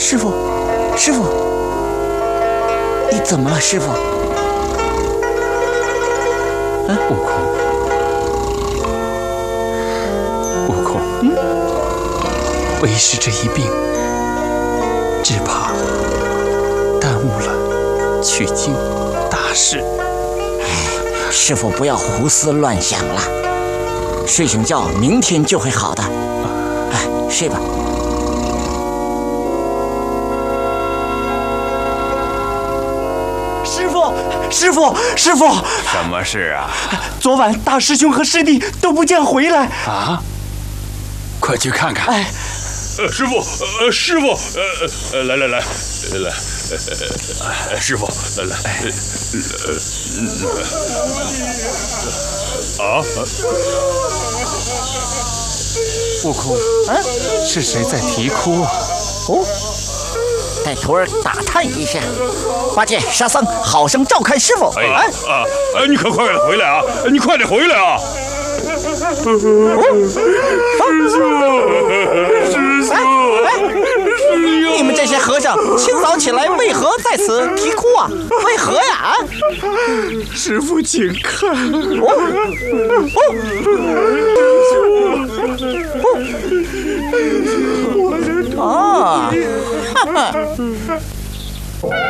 师傅，师傅，你怎么了，师傅？ 悟空，悟空，为师这一病，只怕耽误了取经大事。 师傅不要胡思乱想了，睡醒觉，明天就会好的。哎，睡吧。师傅，师傅！ 什么事啊？ 昨晚大师兄和师弟都不见回来啊！快去看看！ 哎， 师傅，师傅，来，师傅，来，啊！ 悟空，是谁在啼哭啊？ 哦。带徒儿打探一下，八戒、沙僧，好生照看师傅。 你可快点回来啊！你快点回来啊！ 你们这些和尚，清早起来为何在此啼哭啊？为何呀？ 师父，请看。 哈哈。